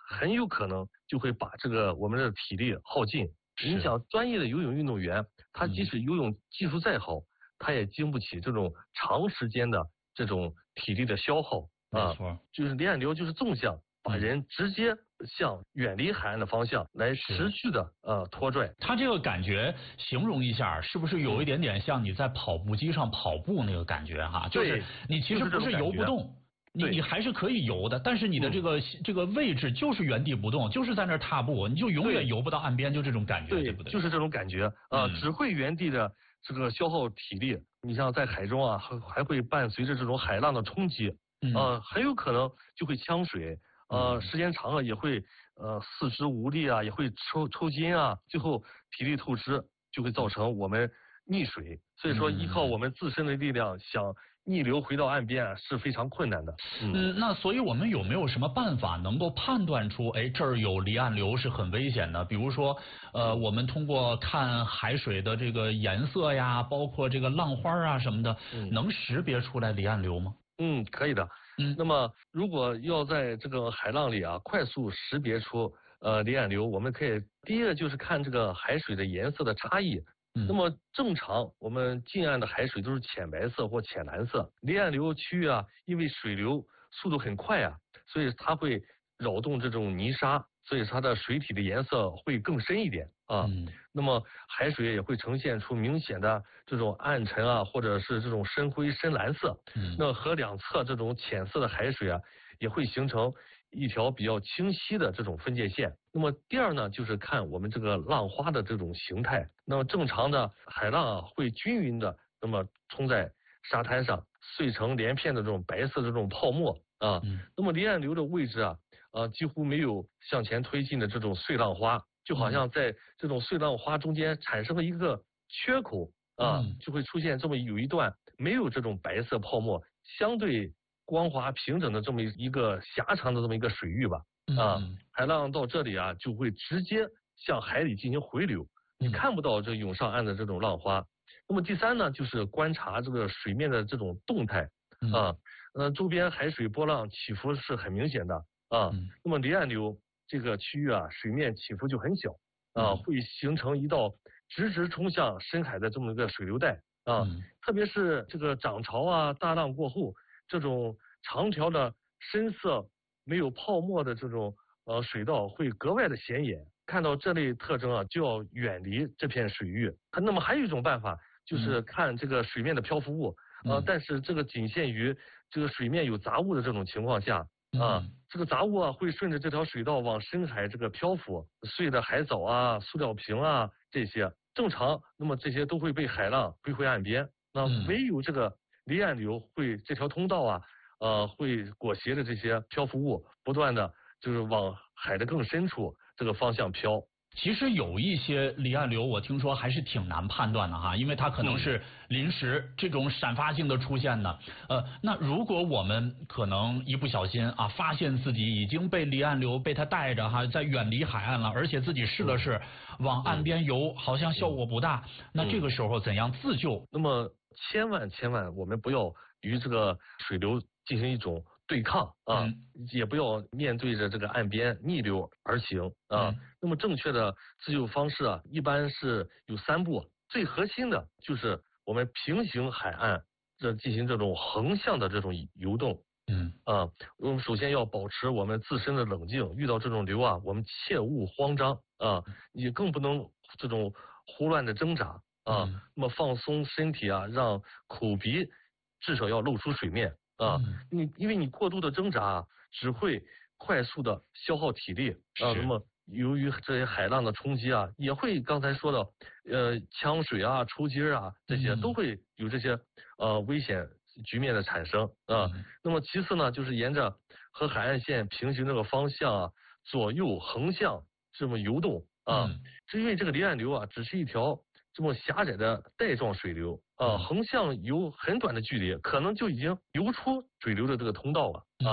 很有可能就会把这个我们的体力耗尽。你想，专业的游泳运动员，他即使游泳技术再好，他也经不起这种长时间的这种体力的消耗啊。 没错， 就是离岸流就是纵向，把人直接向远离海岸的方向来持续的拖拽。 他这个感觉形容一下，是不是有一点点像你在跑步机上跑步那个感觉哈？就是你其实不是游不动。你还是可以游的，但是你的这个位置就是原地不动，就是在那儿踏步，你就永远游不到岸边，就这种感觉，对不对？ 就是这种感觉只会原地的这个消耗体力。你像在海中啊，还会伴随着这种海浪的冲击，很有可能就会呛水，时间长了也会四肢无力啊，也会抽筋啊，最后体力透支，就会造成我们溺水。所以说，依靠我们自身的力量想逆流回到岸边啊，是非常困难的。 那所以我们有没有什么办法能够判断出，这儿有离岸流是很危险的？比如说，我们通过看海水的这个颜色呀，包括这个浪花啊什么的，能识别出来离岸流吗？ 可以的。那么如果要在这个海浪里啊，快速识别出离岸流，我们可以第一个就是看这个海水的颜色的差异。那么正常我们近岸的海水都是浅白色或浅蓝色，离岸流区域啊，因为水流速度很快啊，所以它会扰动这种泥沙，所以它的水体的颜色会更深一点啊。那么海水也会呈现出明显的这种暗沉啊，或者是这种深灰深蓝色。那和两侧这种浅色的海水啊，也会形成一条比较清晰的这种分界线。那么第二呢，就是看我们这个浪花的这种形态。那么正常的海浪啊，会均匀的那么冲在沙滩上，碎成连片的这种白色的这种泡沫啊。那么离岸流的位置啊，几乎没有向前推进的这种碎浪花，就好像在这种碎浪花中间产生了一个缺口啊，就会出现这么有一段没有这种白色泡沫，相对光滑平整的这么一个狭长的这么一个水域吧。海浪到这里啊，就会直接向海里进行回流，你看不到这涌上岸的这种浪花。那么第三呢，就是观察这个水面的这种动态周边海水波浪起伏是很明显的那么离岸流这个区域啊，水面起伏就很小会形成一道直冲向深海的这么一个水流带特别是这个涨潮啊、大浪过后，这种长条的深色没有泡沫的这种水道会格外的显眼。看到这类特征啊，就要远离这片水域。那么还有一种办法，就是看这个水面的漂浮物但是这个仅限于这个水面有杂物的这种情况下这个杂物啊会顺着这条水道往深海这个漂浮，碎的海藻啊、塑料瓶啊这些正常，那么这些都会被海浪推回岸边。那唯有这个离岸流会这条通道啊会裹挟着这些漂浮物不断的就是往海的更深处这个方向飘。 其实有一些离岸流，我听说还是挺难判断的哈，因为它可能是临时这种闪发性的出现的。那如果我们可能一不小心发现自己已经被离岸流被它带着哈，在远离海岸了，而且自己试了试往岸边游，好像效果不大。那这个时候怎样自救？ 那么千万我们不要与这个水流进行一种对抗也不要面对着这个岸边逆流而行那么正确的自救方式一般是有3步，最核心的就是我们平行海岸进行这种横向的这种游动。我们首先要保持我们自身的冷静，遇到这种流我们切勿慌张也更不能这种胡乱的挣扎那么放松身体让口鼻至少要露出水面因为你过度的挣扎只会快速的消耗体力那么由于这些海浪的冲击也会刚才说的呛水抽筋这些都会有这些危险局面的产生那么其次呢，就是沿着和海岸线平行这个方向左右横向这么游动是因为这个离岸流只是一条这么狭窄的带状水流横向游很短的距离，可能就已经游出水流的这个通道了